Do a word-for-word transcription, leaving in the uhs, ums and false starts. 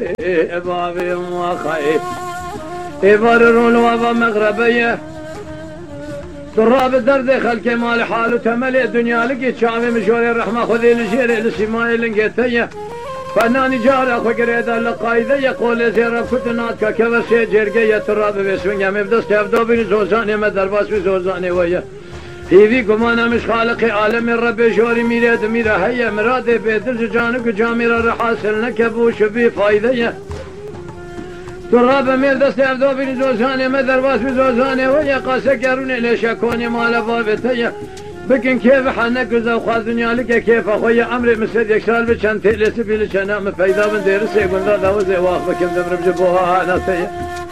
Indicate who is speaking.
Speaker 1: بابي وخيف يبررون وابا مغربيه تراب الدرد خلك مال حاله تملي الدنيا لقيت شعبي مشوري الرحمه خذي لجيري لسماي لنقيتيه فناني جاري اخو قريدا لقايده يقول زيرا كنت ناتك كبسي جرقيه تراب بسوين يا مبدس تبدو بني زوزاني ما درباس بزوزاني ويا هيفي قمانا مش خالقي عالم الرب جوري ميراد ميرا هيا مرادي بيدل جانك جاميرا رحاسل نكبوش بي فايدة تراب مير دست افدو بني زوزاني ما درباس بزوزاني ويا قاسا قروني ليش اكوني مالا بابتيا بكن كيف حنك وزوخات دنيا لك كيف اخويا عمري مسد يكسال بشان تيلي سبيل شنام فايدا من دير سيقول ذا ذا وزي واخ بكم دمر بجبوها ناسيا